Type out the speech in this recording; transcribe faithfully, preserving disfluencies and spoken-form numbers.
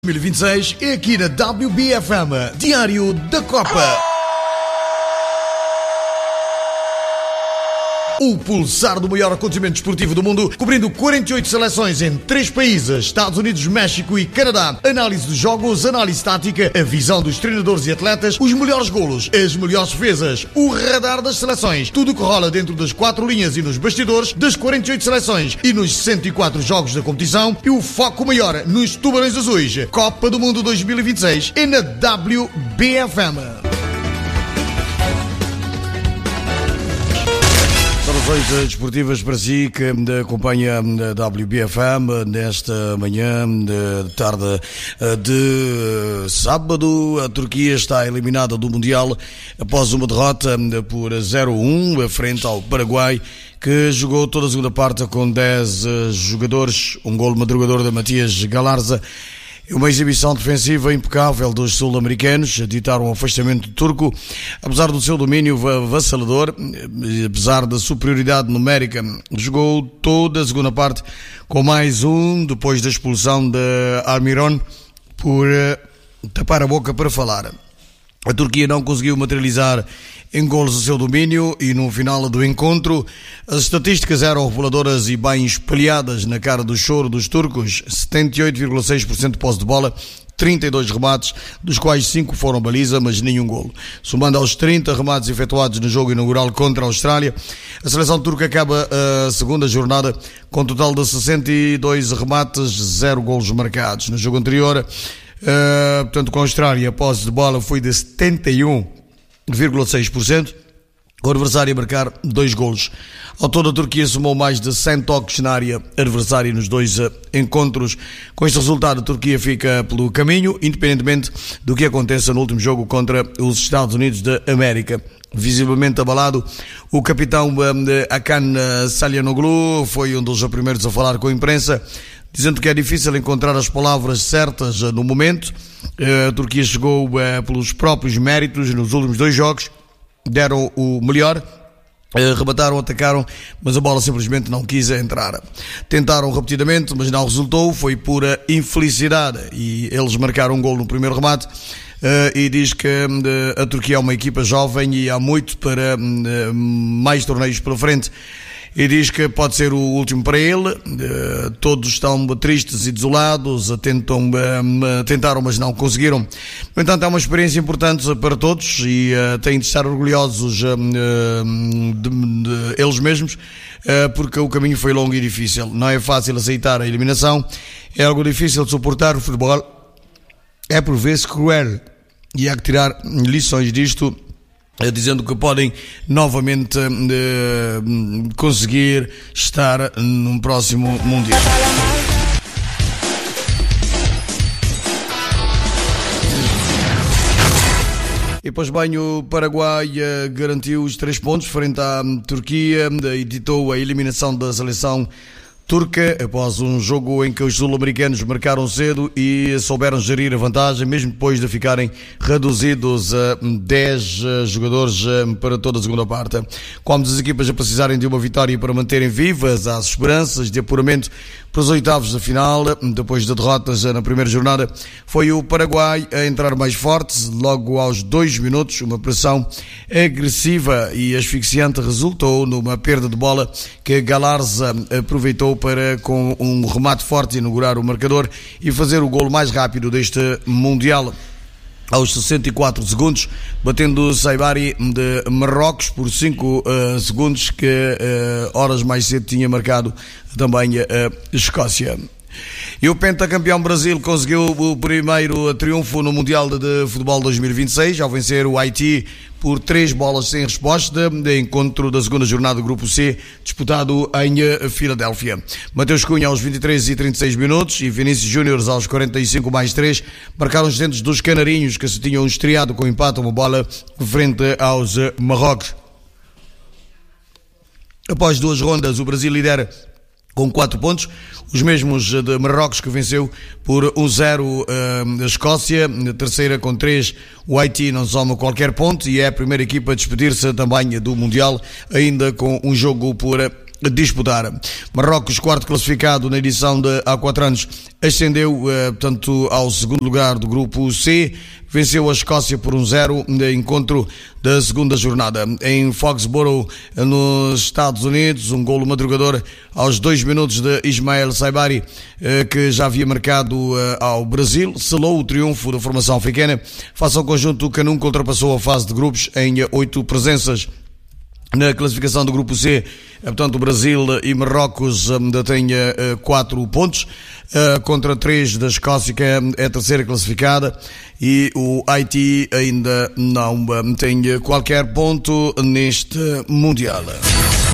dois mil e vinte e seis é aqui na W B F M, Diário da Copa. O pulsar do maior acontecimento desportivo do mundo, cobrindo quarenta e oito seleções em três países, Estados Unidos, México e Canadá. Análise dos jogos, análise tática, a visão dos treinadores e atletas, os melhores golos, as melhores defesas, o radar das seleções, tudo que rola dentro das quatro linhas e nos bastidores das quarenta e oito seleções e nos sessenta e quatro jogos da competição, e o foco maior nos Tubarões Azuis. Copa do Mundo dois mil e vinte e seis é na W B F M. Saudações desportivas para si que acompanha a W B F M nesta manhã de tarde de sábado. A Turquia está eliminada do Mundial após uma derrota por zero a um frente ao Paraguai, que jogou toda a segunda parte com dez jogadores, um golo madrugador de Matias Galarza. Uma exibição defensiva impecável dos sul-americanos, ditaram o afastamento turco, apesar do seu domínio vassalador, apesar da superioridade numérica. Jogou toda a segunda parte com mais um, depois da expulsão de Almiron por tapar a boca para falar. A Turquia não conseguiu materializar em golos o seu domínio e no final do encontro as estatísticas eram reveladoras e bem espelhadas na cara do choro dos turcos. setenta e oito vírgula seis por cento de posse de bola, trinta e dois remates, dos quais cinco foram baliza, mas nenhum golo. Somando aos trinta remates efetuados no jogo inaugural contra a Austrália, a seleção turca acaba a segunda jornada com um total de sessenta e dois remates, zero golos marcados. No jogo anterior, uh, portanto, com a Austrália, a posse de bola foi de setenta e um vírgula seis por cento, o adversário a marcar dois golos. Ao todo, a Turquia somou mais de cem toques na área adversária nos dois uh, encontros. Com este resultado, a Turquia fica pelo caminho, independentemente do que aconteça no último jogo contra os Estados Unidos da América. Visivelmente abalado, o capitão uh, Hakan Çalhanoğlu foi um dos primeiros a falar com a imprensa, dizendo que é difícil encontrar as palavras certas no momento. A Turquia chegou pelos próprios méritos nos últimos dois jogos, deram o melhor, rebataram, atacaram, mas a bola simplesmente não quis entrar. Tentaram repetidamente, mas não resultou, foi pura infelicidade, e eles marcaram um gol no primeiro remate. E diz que a Turquia é uma equipa jovem e há muito para mais torneios pela frente. E diz que pode ser o último para ele. Todos estão tristes e desolados, tentam, tentaram, mas não conseguiram. No entanto, é uma experiência importante para todos e têm de estar orgulhosos de, de, de eles mesmos, porque o caminho foi longo e difícil. Não é fácil aceitar a eliminação, é algo difícil de suportar. O futebol é por vezes cruel e há que tirar lições disto, dizendo que podem novamente uh, conseguir estar num próximo Mundial. E depois bem, o Paraguai uh, garantiu os três pontos frente à Turquia e ditou a eliminação da seleção turca após um jogo em que os sul-americanos marcaram cedo e souberam gerir a vantagem, mesmo depois de ficarem reduzidos a dez jogadores para toda a segunda parte. Como as equipas a precisarem de uma vitória para manterem vivas as esperanças de apuramento para os oitavos da final, depois de derrotas na primeira jornada, foi o Paraguai a entrar mais forte. Logo aos dois minutos, uma pressão agressiva e asfixiante resultou numa perda de bola que Galarza aproveitou para, com um remate forte, inaugurar o marcador e fazer o golo mais rápido deste Mundial. Aos sessenta e quatro segundos, batendo Saibari de Marrocos por cinco uh, segundos, que uh, horas mais cedo tinha marcado também a uh, Escócia. E o pentacampeão Brasil conseguiu o primeiro triunfo no Mundial de Futebol dois mil e vinte e seis, ao vencer o Haiti por três bolas sem resposta, de encontro da segunda jornada do Grupo C, disputado em Filadélfia. Mateus Cunha aos vinte e três e trinta e seis minutos e Vinícius Júnior aos quarenta e cinco mais três marcaram os dentes dos canarinhos, que se tinham estreado com empate a uma bola frente aos Marrocos. Após duas rondas, o Brasil lidera com quatro pontos, os mesmos de Marrocos, que venceu por um zero a Escócia. Na terceira com três, o Haiti não soma qualquer ponto e é a primeira equipa a despedir-se também do Mundial, ainda com um jogo por disputar. Marrocos, quarto classificado na edição de há quatro anos, ascendeu, portanto, ao segundo lugar do grupo C, venceu a Escócia por um zero no encontro da segunda jornada. Em Foxborough, nos Estados Unidos, um golo madrugador aos dois minutos de Ismael Saibari, que já havia marcado ao Brasil, selou o triunfo da formação africana. Face ao conjunto, o Canum ultrapassou a fase de grupos em oito presenças. Na classificação do grupo C, portanto, o Brasil e Marrocos ainda têm quatro pontos, contra três da Escócia, que é a terceira classificada, e o Haiti ainda não tem qualquer ponto neste Mundial.